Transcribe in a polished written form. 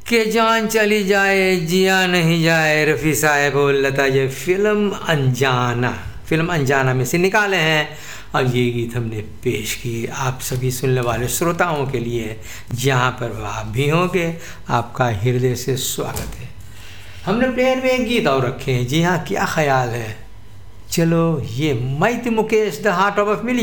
कि जान चली जाए जिया नहीं जाए, रफ़ी साहब और लता जी, फिल्म अनजाना में से निकाले हैं और ये गीत हमने पेश किए आप सभी सुनने वाले श्रोताओं के लिए, जहाँ पर आप भी होंगे आपका हृदय से स्वागत है। हमने प्लेयर में एक गीत और रखे हैं, जी हाँ, क्या ख्याल है? चलो ये मैत Mukesh the heart of milli